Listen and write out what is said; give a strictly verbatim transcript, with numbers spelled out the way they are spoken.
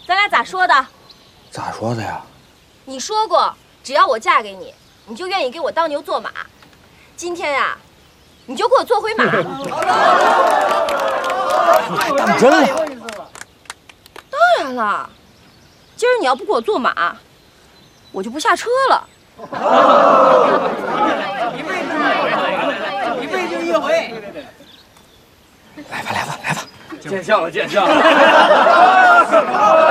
咱俩咋说的？ 咋说的呀？ 你说过，只要我嫁给你，你就愿意给我当牛做马。今天呀、啊，你就给我做回马。 你当真了？ 当然了，今儿你要不给我做马，我就不下车了。 一辈子一辈就一回。 来吧，来吧，来吧！ 见笑了，见笑了。